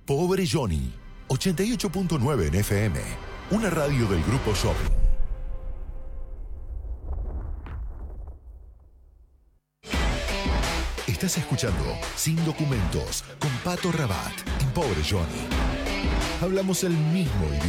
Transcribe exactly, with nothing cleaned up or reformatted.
Pobre Johnny, ochenta y ocho punto nueve en F M, una radio del Grupo Shopping. Estás escuchando Sin Documentos con Pato Rabat y Pobre Johnny. Hablamos el mismo idioma.